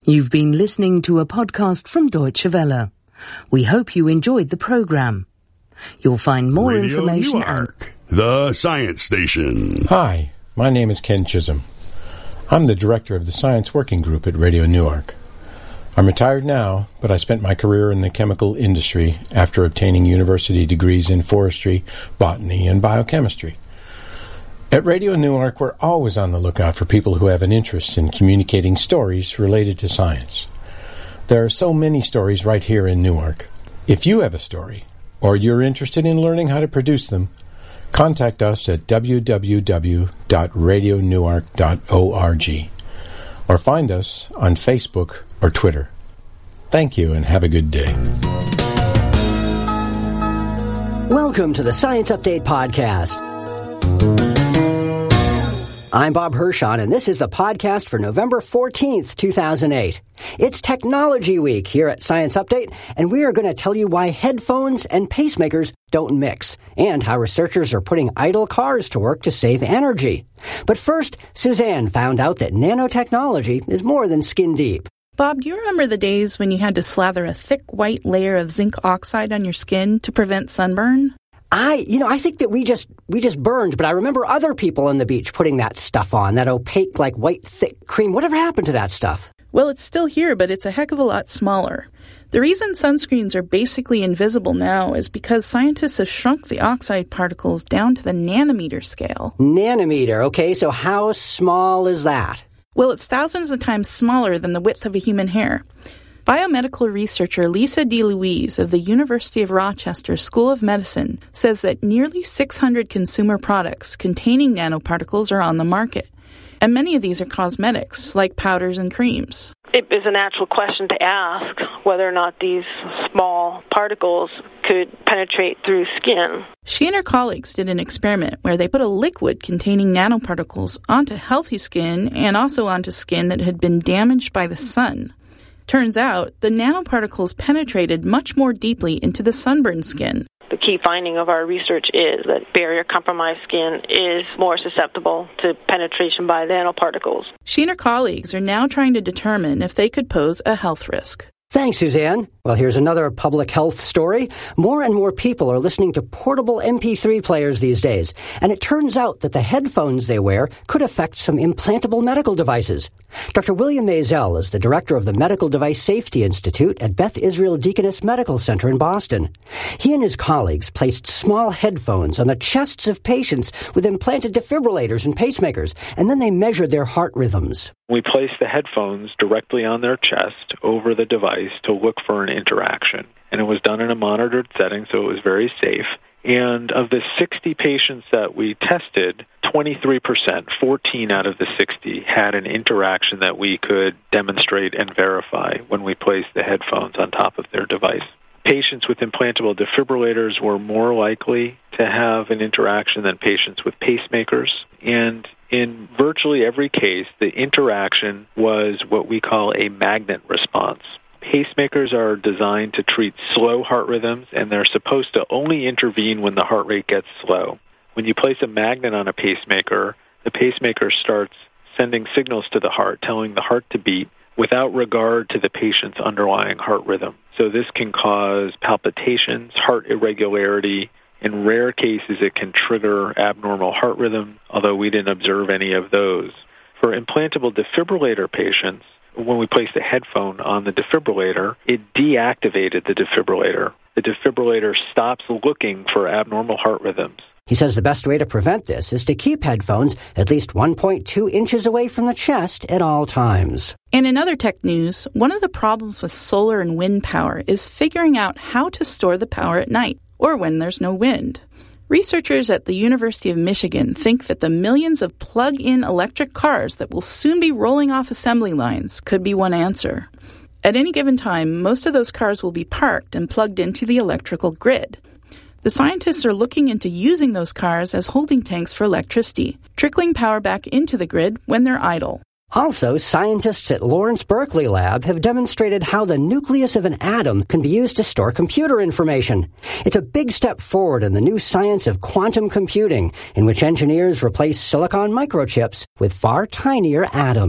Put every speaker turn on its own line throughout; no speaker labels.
You've been listening to a podcast from Deutsche Welle. We hope you enjoyed the program. You'll find more
Radio
information
Newark, the science station.
Hi, my name is Ken Chisholm. I'm the director of the Science Working Group at Radio Newark. I'm retired now, but I spent my career in the chemical industry after obtaining university degrees in forestry, botany, and biochemistry. At Radio Newark, we're always on the lookout for people who have an interest in communicating stories related to science. There are so many stories right here in Newark. If you have a story, or you're interested in learning how to produce them, contact us at www.radionewark.org or find us on Facebook or Twitter. Thank you and have a good day.
Welcome to the Science Update Podcast. I'm Bob Hirschon, and this is the podcast for November 14th, 2008. It's Technology Week here at Science Update, and we are going to tell you why headphones and pacemakers don't mix, and how researchers are putting idle cars to work to save energy. But first, Suzanne found out that nanotechnology is more than skin deep.
Bob, do you remember the days when you had to slather a thick white layer of zinc oxide on your skin to prevent sunburn?
I think that we just burned, but I remember other people on the beach putting that stuff on, that opaque, like white, thick cream. Whatever happened to that stuff?
Well, it's still here, but it's a heck of a lot smaller. The reason sunscreens are basically invisible now is because scientists have shrunk the oxide particles down to the nanometer scale.
Nanometer, okay, so how small is that?
Well, it's thousands of times smaller than the width of a human hair. Biomedical researcher Lisa DeLuise of the University of Rochester School of Medicine says that nearly 600 consumer products containing nanoparticles are on the market, and many of these are cosmetics, like powders and creams.
It is a natural question to ask whether or not these small particles could penetrate through skin.
She and her colleagues did an experiment where they put a liquid containing nanoparticles onto healthy skin and also onto skin that had been damaged by the sun. Turns out, the nanoparticles penetrated much more deeply into the sunburned skin.
The key finding of our research is that barrier-compromised skin is more susceptible to penetration by nanoparticles.
She and her colleagues are now trying to determine if they could pose a health risk.
Thanks, Suzanne. Well, here's another public health story. More and more people are listening to portable MP3 players these days, and it turns out that the headphones they wear could affect some implantable medical devices. Dr. William Maisel is the director of the Medical Device Safety Institute at Beth Israel Deaconess Medical Center in Boston. He and his colleagues placed small headphones on the chests of patients with implanted defibrillators and pacemakers, and then they measured their heart rhythms.
We placed the headphones directly on their chest over the device to look for an interaction. And it was done in a monitored setting, so it was very safe. And of the 60 patients that we tested, 23%, 14 out of the 60, had an interaction that we could demonstrate and verify when we placed the headphones on top of their device. Patients with implantable defibrillators were more likely to have an interaction than patients with pacemakers. And in virtually every case, the interaction was what we call a magnet response. Pacemakers are designed to treat slow heart rhythms, and they're supposed to only intervene when the heart rate gets slow. When you place a magnet on a pacemaker, the pacemaker starts sending signals to the heart, telling the heart to beat without regard to the patient's underlying heart rhythm. So this can cause palpitations, heart irregularity. In rare cases, it can trigger abnormal heart rhythm, although we didn't observe any of those. For implantable defibrillator patients, when we placed a headphone on the defibrillator, it deactivated the defibrillator. The defibrillator stops looking for abnormal heart rhythms.
He says the best way to prevent this is to keep headphones at least 1.2 inches away from the chest at all times.
And in other tech news, one of the problems with solar and wind power is figuring out how to store the power at night, or when there's no wind. Researchers at the University of Michigan think that the millions of plug-in electric cars that will soon be rolling off assembly lines could be one answer. At any given time, most of those cars will be parked and plugged into the electrical grid. The scientists are looking into using those cars as holding tanks for electricity, trickling power back into the grid when they're idle.
Also, scientists at Lawrence Berkeley Lab have demonstrated how the nucleus of an atom can be used to store computer information. It's a big step forward in the new science of quantum computing, in which engineers replace silicon microchips with far tinier atoms.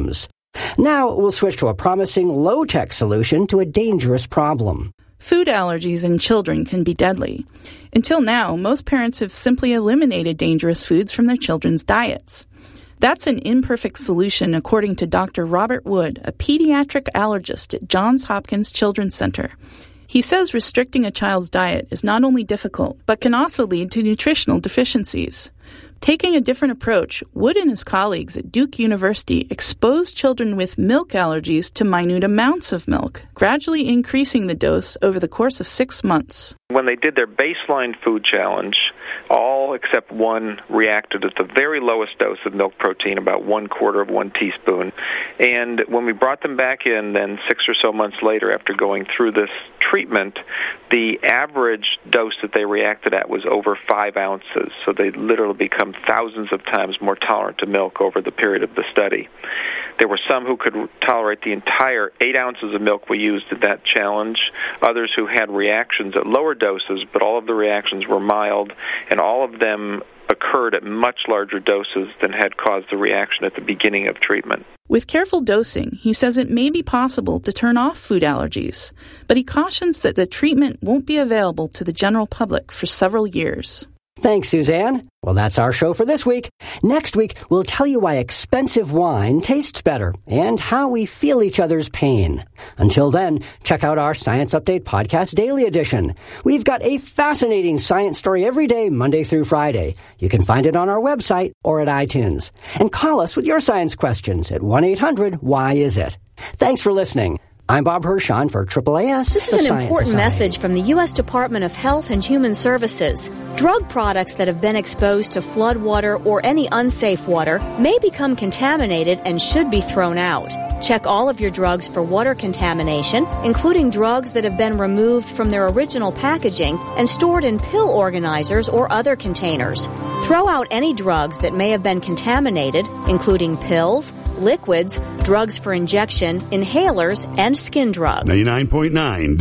Now we'll switch to a promising low-tech solution to a dangerous problem.
Food allergies in children can be deadly. Until now, most parents have simply eliminated dangerous foods from their children's diets. That's an imperfect solution, according to Dr. Robert Wood, a pediatric allergist at Johns Hopkins Children's Center. He says restricting a child's diet is not only difficult, but can also lead to nutritional deficiencies. Taking a different approach, Wood and his colleagues at Duke University exposed children with milk allergies to minute amounts of milk, gradually increasing the dose over the course of 6 months.
When they did their baseline food challenge, all except one reacted at the very lowest dose of milk protein, about 1/4 of 1 teaspoon. And when we brought them back in then 6 or so months later after going through this treatment, the average dose that they reacted at was over 5 ounces. So they literally become thousands of times more tolerant to milk over the period of the study. There were some who could tolerate the entire 8 ounces of milk we used in that challenge, others who had reactions at lower doses, but all of the reactions were mild, and all of them occurred at much larger doses than had caused the reaction at the beginning of treatment.
With careful dosing, he says it may be possible to turn off food allergies, but he cautions that the treatment won't be available to the general public for several years.
Thanks, Suzanne. Well, that's our show for this week. Next week, we'll tell you why expensive wine tastes better and how we feel each other's pain. Until then, check out our Science Update Podcast Daily Edition. We've got a fascinating science story every day, Monday through Friday. You can find it on our website or at iTunes. And call us with your science questions at 1-800-WHY-IS-IT. Thanks for listening. I'm Bob Hirshon for AAAS.
This is an important message from the U.S. Department of Health and Human Services. Drug products that have been exposed to flood water or any unsafe water may become contaminated and should be thrown out. Check all of your drugs for water contamination, including drugs that have been removed from their original packaging and stored in pill organizers or other containers. Throw out any drugs that may have been contaminated, including pills, liquids, drugs for injection, inhalers, and skin drugs.
99.9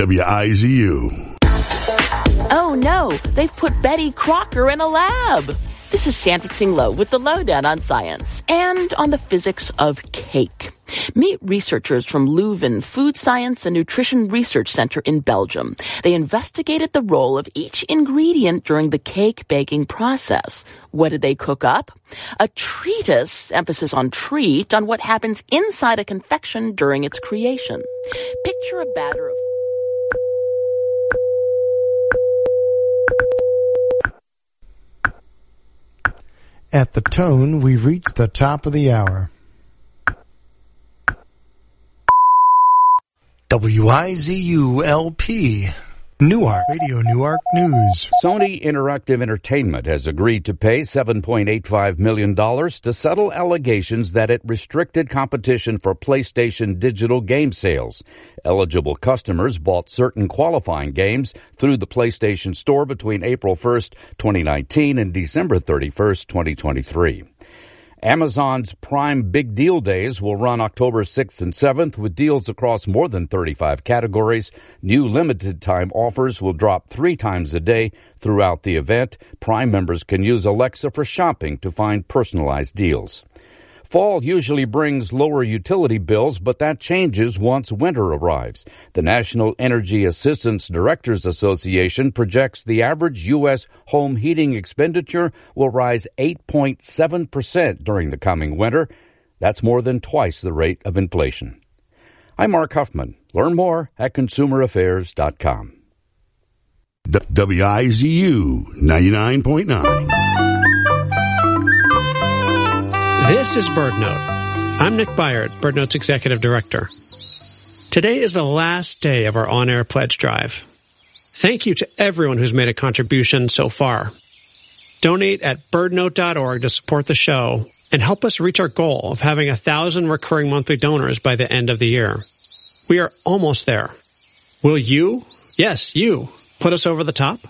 WIZU.
Oh no, they've put Betty Crocker in a lab. This is Sanford Singh Low with the lowdown on science and on the physics of cake. Meet researchers from Leuven Food Science and Nutrition Research Center in Belgium. They investigated the role of each ingredient during the cake baking process. What did they cook up? A treatise, emphasis on treat, on what happens inside a confection during its creation. Picture a batter of...
At the tone, we've reached the top of the hour. WIZU-LP, Newark, Radio Newark News.
Sony Interactive Entertainment has agreed to pay $7.85 million to settle allegations that it restricted competition for PlayStation digital game sales. Eligible customers bought certain qualifying games through the PlayStation Store between April 1st, 2019 and December 31st, 2023. Amazon's Prime Big Deal Days will run October 6th and 7th with deals across more than 35 categories. New limited-time offers will drop 3 times a day throughout the event. Prime members can use Alexa for shopping to find personalized deals. Fall usually brings lower utility bills, but that changes once winter arrives. The National Energy Assistance Directors Association projects the average U.S. home heating expenditure will rise 8.7% during the coming winter. That's more than twice the rate of inflation. I'm Mark Huffman. Learn more at consumeraffairs.com.
WIZU 99.9.
This is BirdNote. I'm Nick Byard, BirdNote's Executive Director. Today is the last day of our on-air pledge drive. Thank you to everyone who's made a contribution so far. Donate at birdnote.org to support the show and help us reach our goal of having 1,000 recurring monthly donors by the end of the year. We are almost there. Will you, yes, you, put us over the top?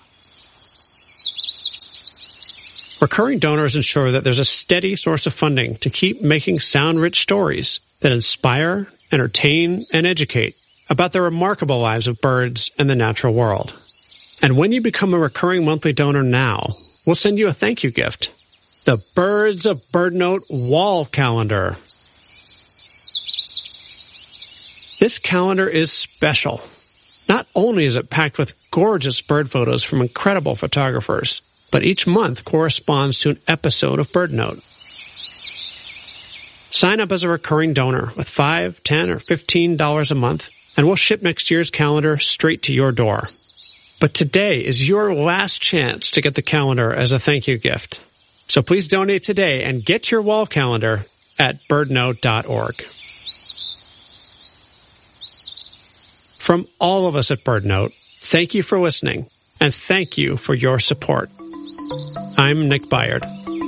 Recurring donors ensure that there's a steady source of funding to keep making sound-rich stories that inspire, entertain, and educate about the remarkable lives of birds and the natural world. And when you become a recurring monthly donor now, we'll send you a thank you gift, the Birds of BirdNote Wall Calendar. This calendar is special. Not only is it packed with gorgeous bird photos from incredible photographers, but each month corresponds to an episode of BirdNote. Sign up as a recurring donor with $5, $10, or $15 a month, and we'll ship next year's calendar straight to your door. But today is your last chance to get the calendar as a thank you gift. So please donate today and get your wall calendar at birdnote.org. From all of us at BirdNote, thank you for listening, and thank you for your support. I'm Nick Byard.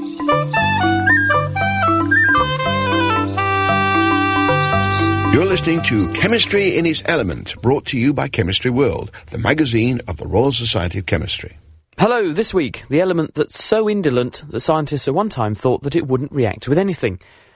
You're listening to Chemistry in Its Element, brought to you by Chemistry World, the magazine of the Royal Society of Chemistry.
Hello, this week, the element that's so indolent that scientists at one time thought that it wouldn't react with anything.